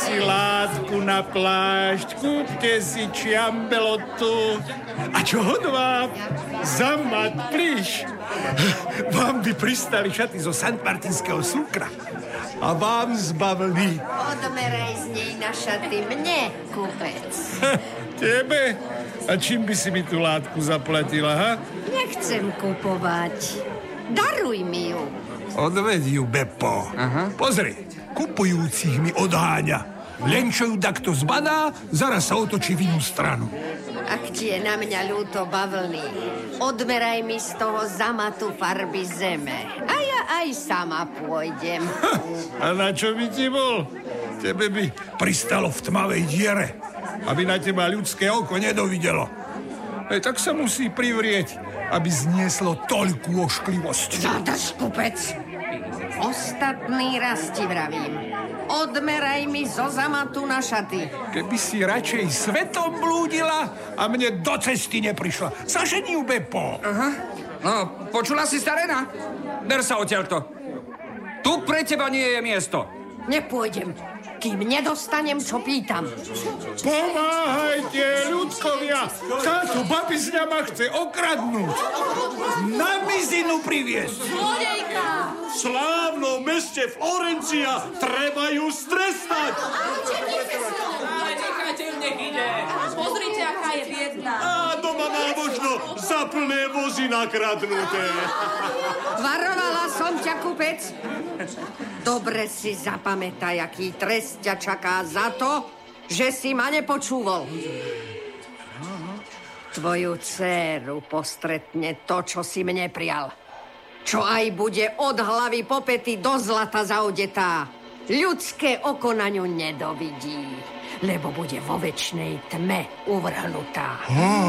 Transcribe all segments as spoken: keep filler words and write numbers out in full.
si látku na plášť, kúpte si čiambelotu. A čo hodvám? Za mat plíš. Vám by pristali šaty zo Saint-Martinského súkra. A vám z bavlny. Odmeraj z nej na šaty mne, kúpec. Tebe? A čím by si mi tú látku zaplatila, ha? Nechcem kupovať. Daruj mi ju. Odved ju, Beppo. Aha. Pozri, kupujúcich mi odháňa. Len čo ju takto zbadá, zaraz sa otočí v inú stranu. Ak ti je na mňa ľúto bavlny, odmeraj mi z toho zamatu farby zeme. A ja aj sama pôjdem. A na čo by ti bol? Tebe by pristalo v tmavej diere, aby na teba ľudské oko nedovidelo. Ej, tak sa musí privrieť, aby znieslo toľkú ošklivosť. Zadaš, kupec. Ostatný raz ti vravím. Odmeraj mi zo zamatu na šaty. Keby si radšej svetom blúdila a mne do cesty neprišla. Zaženi ju, Beppo. Aha. No, počula si, starena? Ber sa odtiaľto. Tu pre teba nie je miesto. Nepôjdem, kým nedostanem, čo pýtam. Pomáhajte, ľudkovia! Táto babizňa ma chce okradnúť. Na mizinu priviesť. Zlodejka! V slávnom meste Florencia treba ju strestať. Nechajte ju, nech ide. Pozrite, aká je biedná. A doma má možno za plné vozy nakradnuté. Varovala som ťa, kupec. Dobre si zapamätaj, aký trest ťa čaká za to, že si ma nepočúval. Tvoju dcéru postretne to, čo si mne prial. Čo aj bude od hlavy po pety do zlata zaodetá. Ľudské oko na ňu nedovidí, lebo bude vo večnej tme uvrhnutá.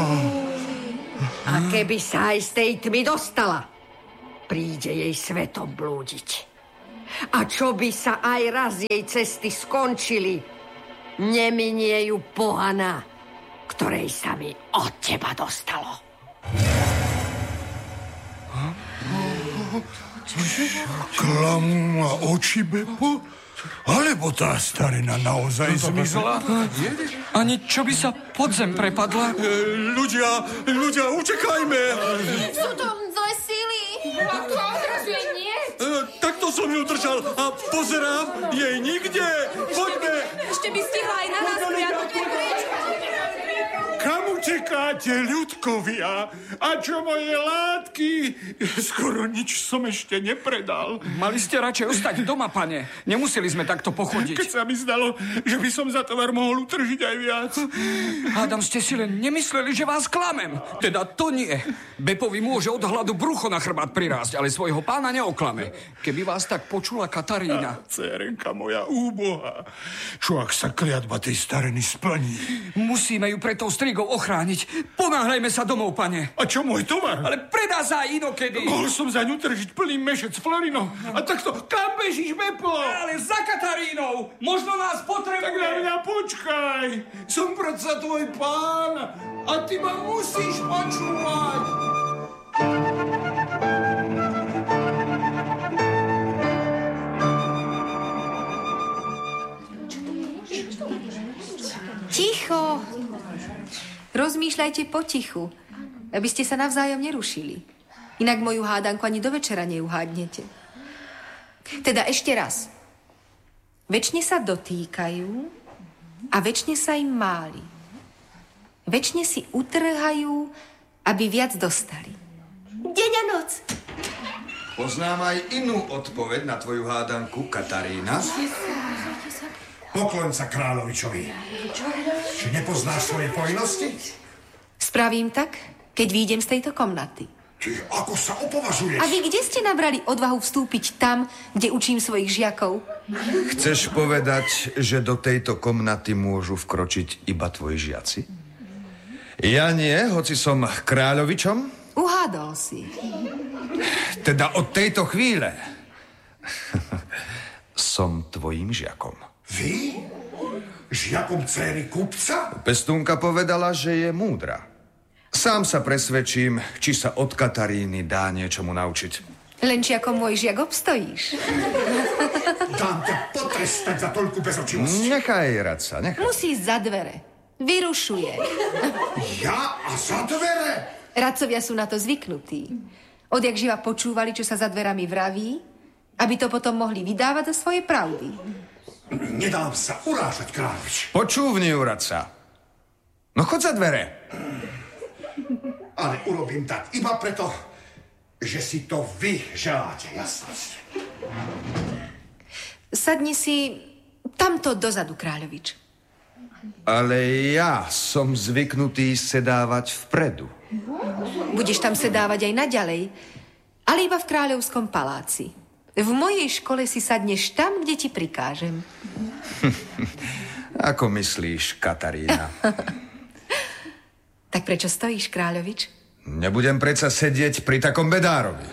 A keby sa aj z tej tmy dostala, príde jej svetom blúdiť. A čo by sa aj raz jej cesty skončili, neminie ju pohana, ktorej sa mi od teba dostalo. Klamú ma oči, Beppo? Alebo tá starena naozaj zmizla? Ani čo by sa podzem prepadla? E, ľudia, ľudia, utekajme! Sú to zlé síly. A to odrazu jej nie. E, takto som ju držal a pozerám, jej nikde. Poďme! Ešte by stihla aj na nás priadnuť. Kam utekáte, ľudkovia? A čo moje látky? Skoro nič som ešte nepredal. Mali ste radšej ostať doma, pane. Nemuseli sme takto pochodiť. Keď sa mi zdalo, že by som za tovar mohol utržiť aj viac. Hádam, ste si len nemysleli, že vás klamem. Teda to nie. Bepovi môže od hladu brucho na chrbát prirásť, ale svojho pána neoklame. Keby vás tak počula Katarína. A, dcérenka moja úboha. Čo ak sa kliatba tej stareny splní? Musíme ju pred tou strigou ochrániť. Ponáhľajme sa domov, pane. A čo môj tovar? Ale predá sa aj inokedy. Mohol som za ňu tržiť plný mešec florinov. A takto, kam bežíš, Beppo? Ale za Katarínou. Možno nás potrebuje. Tak na mňa počkaj. Som predsa tvoj pán. A ty ma musíš počúvať. Ticho. Rozmýšľajte potichu, aby ste sa navzájom nerušili. Inak moju hádanku ani do večera neuhádnete. Teda ešte raz. Večne sa dotýkajú a večne sa im máli. Večne si utrhajú, aby viac dostali. Deň a noc. Poznám aj inú odpoveď na tvoju hádanku, Katarína. Pokloň sa kráľovičovi. Či nepoznáš svoje povinnosti? Spravím tak, keď výjdem z tejto komnaty. Ty ako sa opovažuješ? A vy kde ste nabrali odvahu vstúpiť tam, kde učím svojich žiakov? Chceš povedať, že do tejto komnaty môžu vkročiť iba tvoji žiaci? Ja nie, hoci som kráľovičom? Uhádol si. Teda od tejto chvíle som tvojím žiakom. Vy? Žiakom dcéry kupca? Pestúnka povedala, že je múdra. Sám sa presvedčím, či sa od Kataríny dá niečomu naučiť. Len či ako môj žiak obstojíš. Dám ťa potrestať za toľku bezočivosť. Nechaj, Radca, nechaj. Musí za dvere. Vyrušuje. Ja a za dvere? Radcovia sú na to zvyknutí. Odjak živa počúvali, čo sa za dverami vraví, aby to potom mohli vydávať za svoje pravdy. Nedám sa urážať, kráľovič. Počúvni, Radca. No chod za dvere. Ale urobím tak iba preto, že si to vy želáte, jasnosť. Sadni si tamto dozadu, kráľovič. Ale ja som zvyknutý sedávať vpredu. Budeš tam sedávať aj naďalej, ale iba v kráľovskom paláci. V mojej škole si sadneš tam, kde ti prikážem. Ako myslíš, Katarína? Tak prečo stojíš, kráľovič? Nebudem predsa sedieť pri takom bedárovi.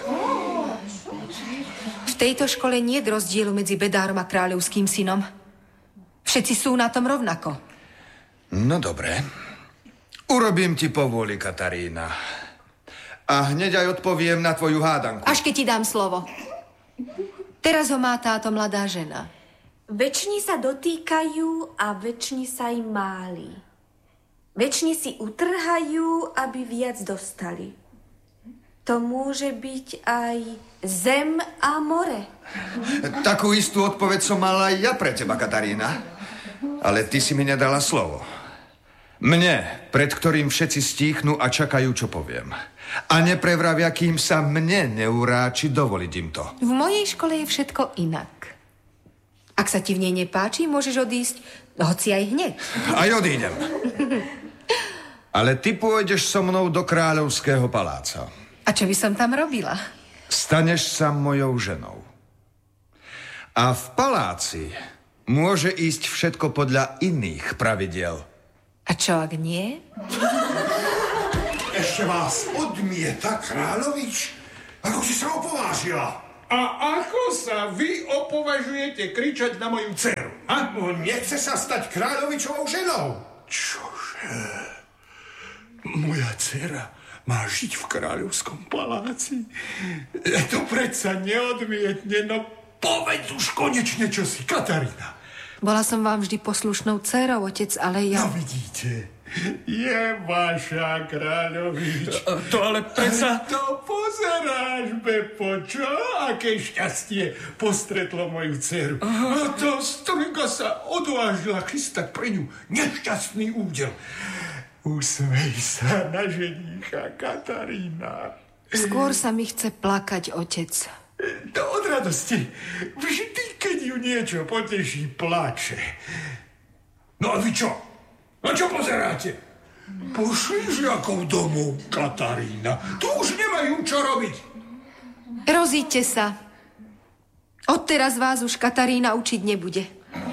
V tejto škole nie je rozdielu medzi bedárom a kráľovským synom. Všetci sú na tom rovnako. No dobre. Urobím ti povôli, Katarína. A hneď aj odpoviem na tvoju hádanku. Až keď ti dám slovo. Teraz ho má táto mladá žena. Veční sa dotýkajú a veční sa im máli. Veční si utrhajú, aby viac dostali. To môže byť aj zem a more. Takú istú odpoveď som mal aj ja pre teba, Katarína. Ale ty si mi nedala slovo. Mne, pred ktorým všetci stíchnú a čakajú, čo poviem. A neprevravia, kým sa mne neuráči dovoliť im to. V mojej škole je všetko inak. Ak sa ti v nej nepáči, môžeš odísť, hoci aj hneď. Aj odídem. Ale ty pôjdeš so mnou do kráľovského paláca. A čo by som tam robila? Staneš sa mojou ženou. A v paláci môže ísť všetko podľa iných pravidiel. A čo ak nie? Ešte vás odmieta, kráľovič? Ako si sa opovážila? A ako sa vy opovažujete kričať na moju dceru? A? No, nechce sa stať kráľovičovou ženou. Čože? Moja dcera má žiť v kráľovskom paláci? To predsa neodmietne, no povedz už konečne, čo si, Katarína. Bola som vám vždy poslušnou dcérou, otec, ale ja... No vidíte, je vaša, kráľovič. To ale predsa... To pozeráš, Bepo, čo? Aké šťastie postretlo moju dceru. A to strunka sa odvážila chystať pre ňu nešťastný údel. Usmej sa na ženícha, Katarína. Skôr sa mi chce plakať, otec. To od radosti. Vždy, keď ju niečo poteší, plače. No a vy čo? Na čo pozeráte? Pošli žiakov domov, Katarína. Tu už nemajú čo robiť. Rozíďte sa. Odteraz vás už Katarína učiť nebude.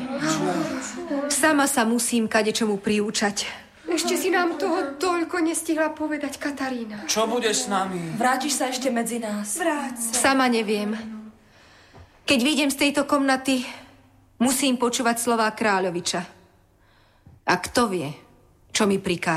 Sama sa musím kadečomu priúčať. Ešte si nám toho toľko nestihla povedať, Katarína. Čo bude s nami? Vrátiš sa ešte medzi nás. Vráť sa. Sama neviem. Keď vyjdem z tejto komnaty, musím počúvať slová kráľoviča. A kto vie, čo mi prikáže.